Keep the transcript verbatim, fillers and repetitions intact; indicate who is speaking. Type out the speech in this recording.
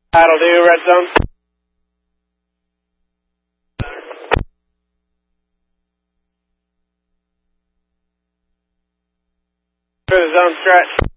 Speaker 1: That'll do, red zone. For the zone stretch.